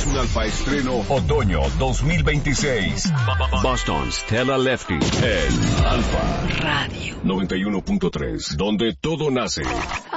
es un alfa estreno otoño 2026. Boston Stella Lefty en Alfa Radio 91.3, donde todo nace.